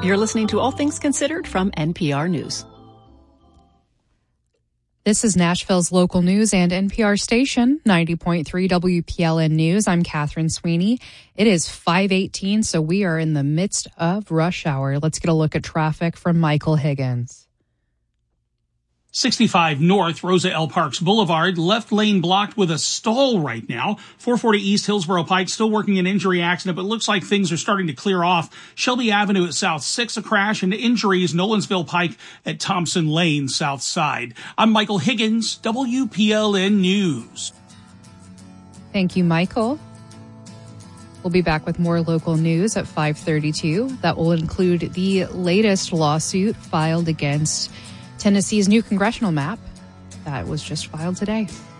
You're listening to All Things Considered from NPR News. This is Nashville's local news and NPR station, 90.3 WPLN News. I'm Catherine Sweeney. It is 5:18, so we are in the midst of rush hour. Let's get a look at traffic from Michael Higgins. 65 North, Rosa L. Parks Boulevard, left lane blocked with a stall right now. 440 East Hillsborough Pike, still working an injury accident, but looks like things are starting to clear off. Shelby Avenue at South 6, a crash, and injuries, Nolensville Pike at Thompson Lane, South Side. I'm Michael Higgins, WPLN News. Thank you, Michael. We'll be back with more local news at 5:32. That will include the latest lawsuit filed against Tennessee's new congressional map that was just filed today.